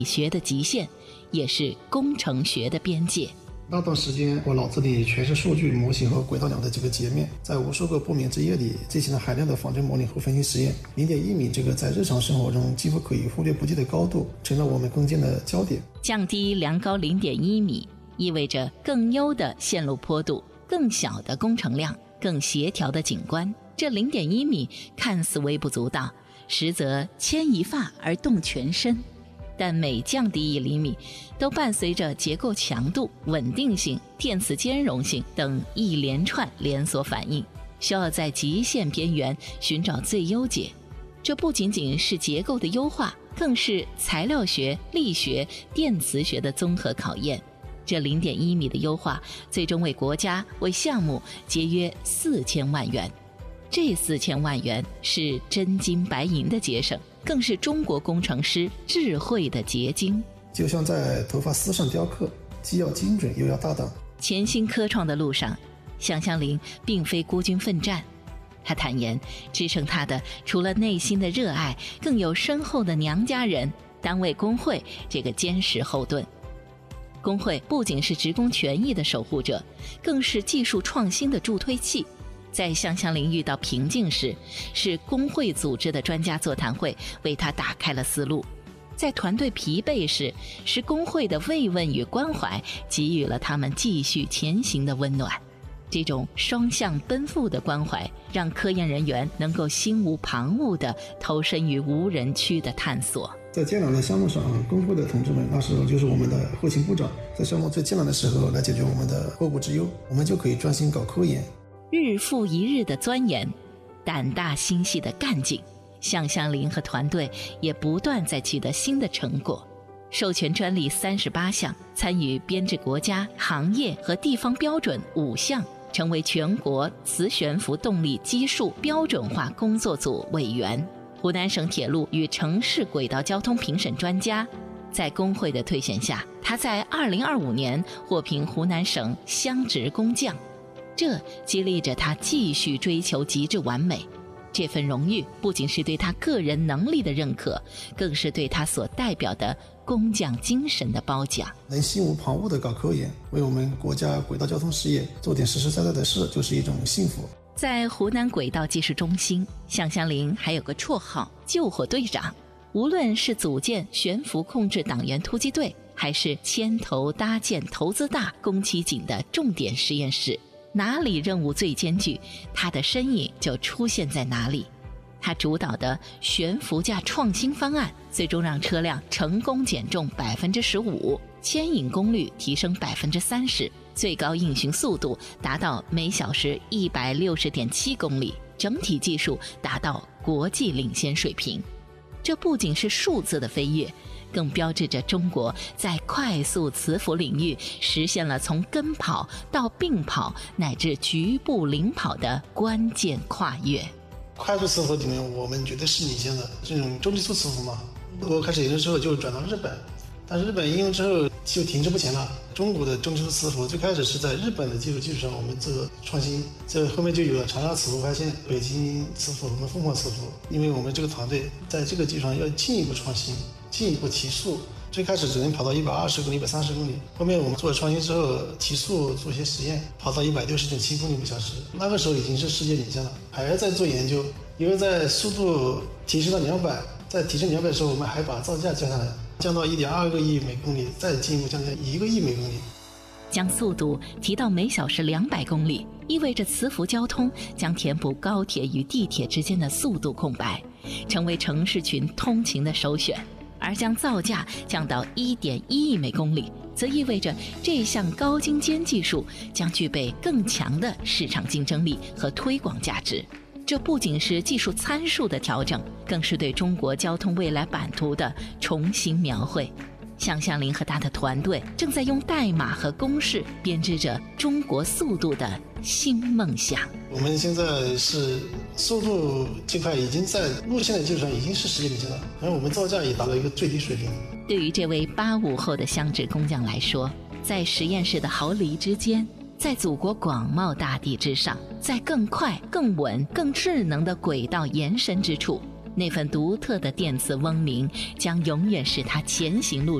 学的极限，也是工程学的边界。 那段时间我脑子里全是数据模型和轨道梁的这个截面，在无数个不眠之夜里进行了海量的仿真模拟和分析实验。0.1米这个在日常生活中几乎可以忽略不计的高度，成了我们攻坚的焦点。 降低量高0.1米意味着更优的线路坡度，更小的工程量，更协调的景观。这0.1米看似微不足道，实则牵一发而动全身。但每降低1厘米，都伴随着结构强度、稳定性、电磁兼容性等一连串连锁反应，需要在极限边缘寻找最优解。这不仅仅是结构的优化，更是材料学、力学、电磁学的综合考验。这0.1米的优化，最终为国家、为项目节约4000万元。这4000万元是真金白银的节省，更是中国工程师智慧的结晶。 就像在头发丝上雕刻，既要精准又要大胆。 潜心科创的路上，向香菱并非孤军奋战。他坦言，支撑他的除了内心的热爱，更有深厚的娘家人、单位工会这个坚实后盾。工会不仅是职工权益的守护者，更是技术创新的助推器。在向香菱遇到瓶颈时，是工会组织的专家座谈会为他打开了思路；在团队疲惫时，是工会的慰问与关怀给予了他们继续前行的温暖。这种双向奔赴的关怀，让科研人员能够心无旁骛地投身于无人区的探索。 在艰难的项目上，工会的同志们那时候就是我们的后勤部长，在项目最艰难的时候来解决我们的后顾之忧，我们就可以专心搞科研。 日复一日的钻研，胆大心细的干劲，向香菱和团队也不断在取得新的成果。授权专利38项，参与编制国家、行业和地方标准5项，成为全国磁悬浮动力基数标准化工作组委员，湖南省铁路与城市轨道交通评审专家。在工会的推选下，他在2025年获评湖南省乡职工匠，这激励着他继续追求极致完美。这份荣誉不仅是对他个人能力的认可，更是对他所代表的工匠精神的褒奖。 能心无旁骛地搞科研，为我们国家轨道交通事业做点实实在在的事，就是一种幸福。 在湖南轨道技术中心，向香菱还有个绰号“救火队长”。无论是组建悬浮控制党员突击队，还是牵头搭建投资大、工期紧的重点实验室，哪里任务最艰巨，他的身影就出现在哪里。他主导的悬浮架创新方案，最终让车辆成功减重15%，牵引功率提升30%，最高运行速度达到每小时160.7公里，整体技术达到国际领先水平。这不仅是数字的飞跃，更标志着中国在快速磁浮领域实现了从跟跑到并跑乃至局部领跑的关键跨越。 快速磁浮里面我们绝对是领先的，这种中极速磁浮嘛，我开始研究之后就转到日本，但是日本应用之后就停滞不前了。中国的中极速磁浮最开始是在日本的基础上我们做创新，这后面就有了长沙磁浮发现、北京磁浮和凤凰磁浮。因为我们这个团队在这个基础上要进一步创新，进一步提速，最开始只能跑到120公里、130公里，后面我们做了创新之后，提速做一些实验，跑到160.7公里每小时，那个时候已经是世界领先了，还在做研究。因为在速度提升到200，在提升200的时候，我们还把造价降下来，降到1.2个亿每公里，再进一步降到1个亿每公里。 将速度提到每小时200公里，意味着磁浮交通将填补高铁与地铁之间的速度空白，成为城市群通勤的首选。而将造价降到1.1亿每公里，则意味着这项高精尖技术将具备更强的市场竞争力和推广价值。这不仅是技术参数的调整，更是对中国交通未来版图的重新描绘。向香菱和他的团队正在用代码和公式编织着中国速度的新梦想。 我们现在是速度这块已经在路线的基础上已经是世界领先了，而我们造价也达到一个最低水平。 对于这位85后的乡职工匠来说，在实验室的毫厘之间，在祖国广袤大地之上，在更快、更稳、更智能的轨道延伸之处， 那份独特的电磁嗡鸣将永远是他前行路